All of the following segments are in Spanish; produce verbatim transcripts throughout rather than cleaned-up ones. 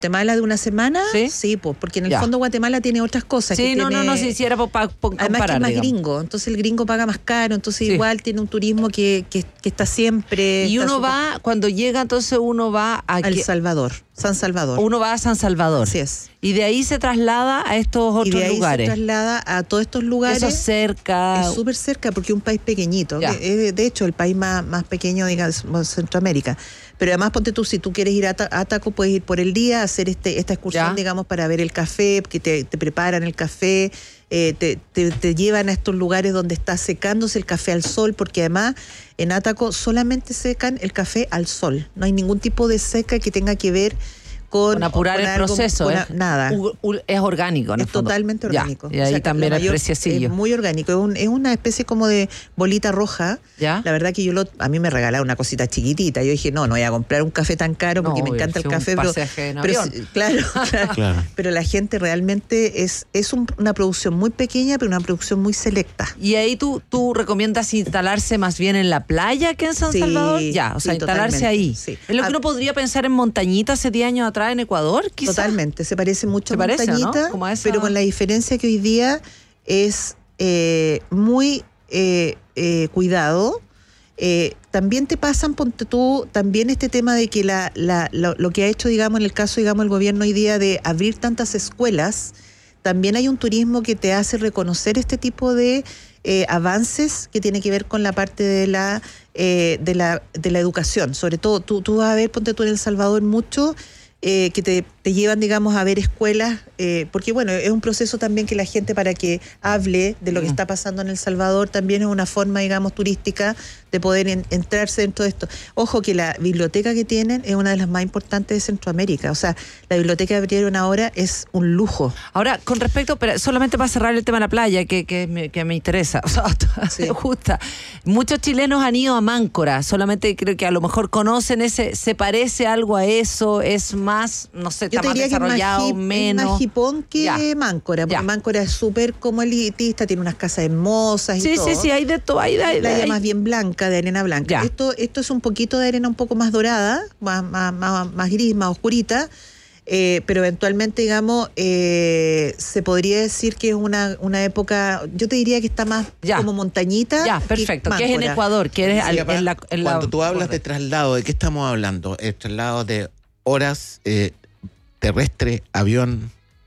Guatemala de una semana, sí, sí pues, porque en el ya. fondo Guatemala tiene otras cosas. Sí, que no, tiene, no, no, si hiciera por, por comparar. Además que es más digamos. gringo, entonces el gringo paga más caro, entonces sí. igual tiene un turismo que, que, que está siempre... Y está uno super... va, cuando llega, entonces uno va a... El que... Salvador, San Salvador. Uno va a San Salvador. Así es. Y de ahí se traslada a estos otros lugares. Y de ahí lugares. se traslada a todos estos lugares. Eso es cerca. Es súper cerca porque es un país pequeñito. Es, de hecho, el país más, más pequeño, digamos, Centroamérica. Pero además, ponte tú, si tú quieres ir a Ataco, puedes ir por el día a hacer este esta excursión, ya. digamos, para ver el café, que te, te preparan el café, eh, te, te, te llevan a estos lugares donde está secándose el café al sol, porque además en Ataco solamente secan el café al sol. No hay ningún tipo de seca que tenga que ver Con, con apurar con el algo, proceso, con ¿eh? a, nada. U, u, es orgánico, ¿no? Es totalmente orgánico. Ya, y ahí o sea, también es preciecillo. Es muy orgánico, es, un, es una especie como de bolita roja. ¿Ya? La verdad que yo lo, a mí me regalaron una cosita chiquitita. Yo dije, no, no voy a comprar un café tan caro porque no, me encanta el café. Un pero, en pero avión. claro, claro, claro. Pero la gente realmente es, es un, una producción muy pequeña, pero una producción muy selecta. Y ahí tú, tú recomiendas instalarse más bien en la playa que en San sí, Salvador. Ya, o sea, sí, instalarse ahí. Sí. Es lo que uno podría pensar en Montañita hace diez años atrás en Ecuador. Quizá. Totalmente, se parece mucho a Montañita, ¿no? esa... pero con la diferencia que hoy día es eh, muy eh, eh, cuidado. Eh, también te pasan, ponte tú, también este tema de que la, la, lo, lo que ha hecho, digamos, en el caso, digamos, el gobierno hoy día de abrir tantas escuelas, también hay un turismo que te hace reconocer este tipo de eh, avances que tiene que ver con la parte de la, eh, de la, de la educación. Sobre todo, tú, tú vas a ver, ponte tú en El Salvador mucho, Eh, que te, te llevan, digamos, a ver escuelas, eh, porque bueno, es un proceso también que la gente, para que hable de lo que está pasando en El Salvador, también es una forma, digamos, turística de poder en, entrarse dentro de esto. Ojo que la biblioteca que tienen es una de las más importantes de Centroamérica, o sea, la biblioteca que abrieron ahora es un lujo. Ahora, con respecto, pero solamente para cerrar el tema de la playa, que, que, me, que me interesa, o sea, sí. me gusta, muchos chilenos han ido a Máncora, solamente creo que a lo mejor conocen ese, se parece algo a eso, es más más, no sé, está más desarrollado, es más hip, menos. Es más hipón que ya. Máncora, porque ya. Máncora es súper como elitista, tiene unas casas hermosas y sí, todo. Sí, sí, sí, hay de todo. Hay de, hay, playa hay. más bien blanca, de arena blanca. Esto, esto es un poquito de arena un poco más dorada, más, más, más, más gris, más oscurita, eh, pero eventualmente, digamos, eh, se podría decir que es una, una época, yo te diría que está más ya. como montañita. Ya, perfecto, que, que es en Ecuador, que es sí, al, en la, en Cuando la, tú hablas de traslado, ¿de qué estamos hablando? El traslado de horas... Eh, terrestre, avión.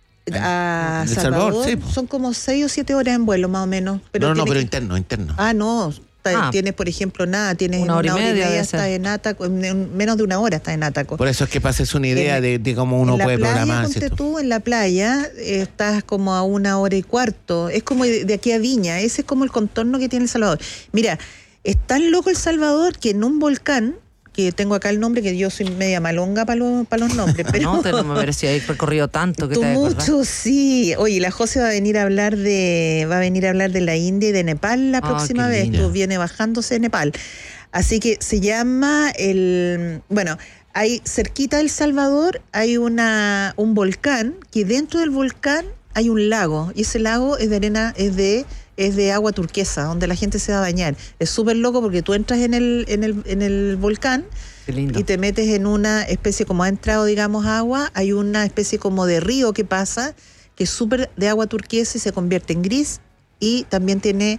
A en Salvador, Salvador, sí. Son como seis o siete horas en vuelo, más o menos. Pero no, no, pero que... interno, interno. Ah, no. Ah. Tienes, por ejemplo, nada, tienes una hora, una hora y media, media estás en Ataco, en menos de una hora estás en Ataco. Por eso es que pases una idea en, de, de cómo uno puede playa, programar. Ponte tú en la playa, eh, estás como a una hora y cuarto. Es como de, de aquí a Viña, ese es como el contorno que tiene El Salvador. Mira, es tan loco El Salvador que en un volcán, que tengo acá el nombre, que yo soy media malonga para los, para los nombres. Pero no, te no me merecía haber recorrido tanto. Que tú te mucho, sí. Oye, la José va a venir a hablar de va a venir a hablar de la India y de Nepal la próxima oh, vez. Tú viene bajándose de Nepal. Así que se llama el... Bueno, hay cerquita de El Salvador hay una un volcán, que dentro del volcán hay un lago. Y ese lago es de arena, es de... es de agua turquesa, donde la gente se va a bañar. Es súper loco porque tú entras en el, en el, en el volcán y te metes en una especie, como ha entrado, digamos, agua, hay una especie como de río que pasa, que es súper de agua turquesa y se convierte en gris, y también tiene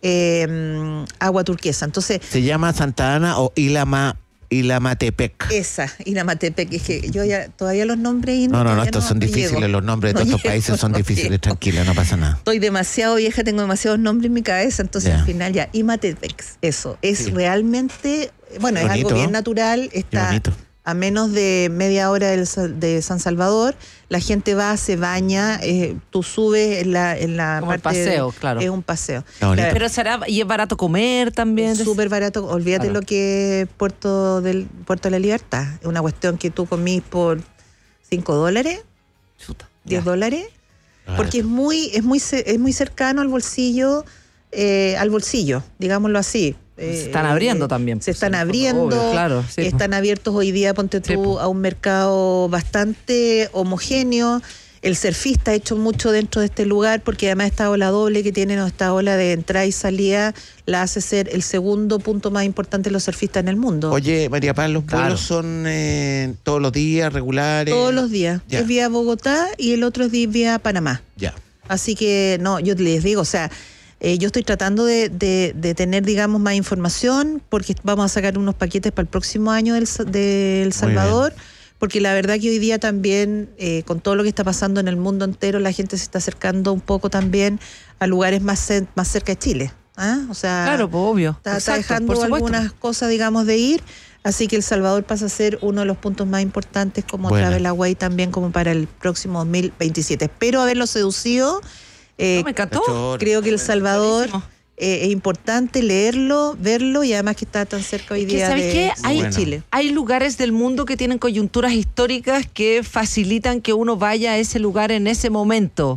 eh, agua turquesa. Entonces, ¿se llama Santa Ana o Ilama? Ilamatepec. Esa, Ilamatepec, es que yo ya todavía los nombres... No, no, no, estos no, son no difíciles, llego. Los nombres de todos no estos llego, países son no difíciles, llego. Tranquila, no pasa nada. Estoy demasiado vieja, tengo demasiados nombres en mi cabeza, entonces yeah. al final ya, Imatepec, eso, es sí. realmente, bueno, Qué es bonito, algo bien natural, está a menos de media hora del, de San Salvador, la gente va, se baña, eh, tú subes en la, en la como parte... el paseo, de, claro. Es un paseo. La, pero será, y es barato comer también. Es súper barato, olvídate claro. lo que es Puerto del Puerto de la Libertad, es una cuestión que tú comís por cinco dólares, Chuta, diez dólares, porque es muy, es muy, es muy cercano al bolsillo, eh, al bolsillo, digámoslo así. Se están abriendo eh, también. Se están abriendo, obvio, claro, sí, están abiertos hoy día, ponte tú, sí, a un mercado bastante homogéneo. El surfista ha hecho mucho dentro de este lugar porque además esta ola doble que tienen, o esta ola de entrada y salida, la hace ser el segundo punto más importante de los surfistas en el mundo. Oye, María Paz, ¿los Claro. vuelos son eh, todos los días, regulares? Todos los días. Ya. Es vía Bogotá y el otro es vía Panamá. Ya. Así que, no, yo les digo, o sea, eh, yo estoy tratando de, de, de tener, digamos, más información porque vamos a sacar unos paquetes para el próximo año del, de El Salvador, porque la verdad que hoy día también, eh, con todo lo que está pasando en el mundo entero, la gente se está acercando un poco también a lugares más, cen- más cerca de Chile. ¿Ah? O sea, Claro, pues obvio. está, está Exacto, dejando por supuesto. algunas cosas, digamos, de ir. Así que El Salvador pasa a ser uno de los puntos más importantes como Buena. Travelaway también como para el próximo dos mil veintisiete. Espero haberlo seducido. Eh, No, me encantó. Cachorro. creo que El Salvador Buenísimo. eh, es importante leerlo, verlo y además que está tan cerca hoy Es que, día ¿sabes de, qué? de Hay- Bueno. Chile. Hay lugares del mundo que tienen coyunturas históricas que facilitan que uno vaya a ese lugar en ese momento.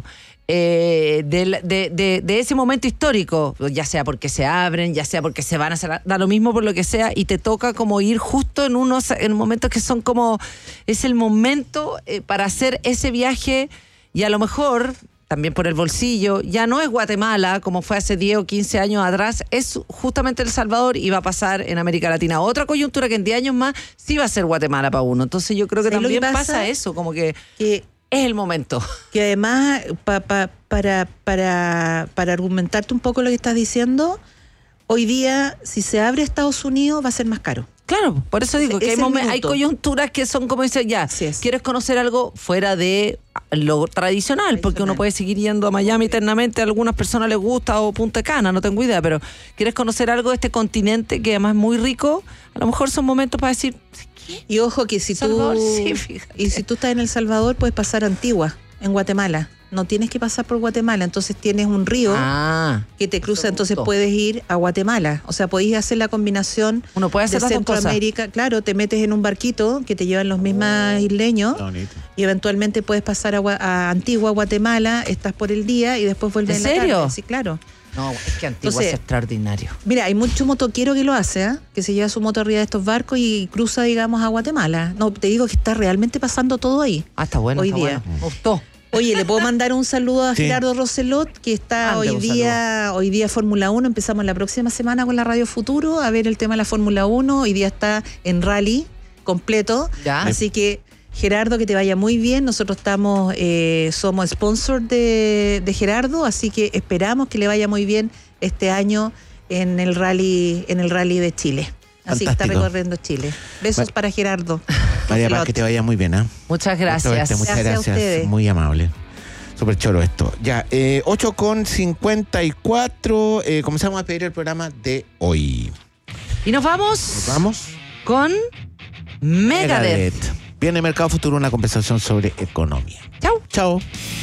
Eh, del- de, de- de ese momento histórico, ya sea porque se abren, ya sea porque se van a hacer, da lo mismo por lo que sea, y te toca como ir justo en unos en momentos que son como, es el momento eh, para hacer ese viaje, y a lo mejor también por el bolsillo, ya no es Guatemala como fue hace diez o quince años atrás, es justamente El Salvador y va a pasar en América Latina. Otra coyuntura que en diez años más sí va a ser Guatemala para uno. Entonces yo creo que ¿Sabes lo que también pasa? pasa eso, como que Que es el momento. que además pa- pa- para, para, para argumentarte un poco lo que estás diciendo, hoy día si se abre Estados Unidos va a ser más caro. Claro, por eso digo que Es hay, el momen- hay minuto. coyunturas que son como dicen, ya, Así es. quieres conocer algo fuera de lo tradicional, porque uno Tradicional. puede seguir yendo a Miami eternamente, a algunas personas les gusta, o Punta Cana, no tengo idea, pero quieres conocer algo de este continente que además es muy rico, a lo mejor son momentos para decir, Y ojo que si Salvador, tú sí, fíjate. y si tú estás en El Salvador puedes pasar a Antigua, en Guatemala. No tienes que pasar por Guatemala, entonces tienes un río ah, que te cruza, eso me entonces gustó. puedes ir a Guatemala. O sea, podéis hacer la combinación uno puede hacer de las dos cosas. Centroamérica. Claro, te metes en un barquito que te llevan los mismos isleños Está bonito. y eventualmente puedes pasar a, Gua- a Antigua, Guatemala, estás por el día y después vuelves ¿En en, la serio? tarde. Sí, claro. No, es que Antigua Entonces, es extraordinario. Mira, hay mucho motoquero que lo hace, ¿ah? Que se lleva su moto arriba de estos barcos y cruza, digamos, a Guatemala. No, te digo que está realmente pasando todo ahí. Ah, está bueno, Hoy está día. bueno. Me gustó. Oye, ¿le puedo mandar un saludo a Sí. Gerardo Roselot, que está Mande hoy un día, hoy día Fórmula uno, empezamos la próxima semana con la Radio Futuro a ver el tema de la Fórmula uno, hoy día está en rally completo, Ya. así que Gerardo, que te vaya muy bien, nosotros estamos, eh, somos sponsor de, de Gerardo, así que esperamos que le vaya muy bien este año en el rally, en el rally de Chile. Así que está Fantástico. recorriendo Chile. Besos Ma- para Gerardo. María Paz, Roselot. que te vaya muy bien, ¿ah? Muchas gracias. Muchas Gracias a gracias, ustedes. muy amable. Súper choro esto. Ya, eh, ocho con cincuenta y cuatro, eh, comenzamos a pedir el programa de hoy. Y nos vamos, ¿Nos vamos? con Megadeth. Viene Mercado Futuro, una conversación sobre economía. Chau. Chao.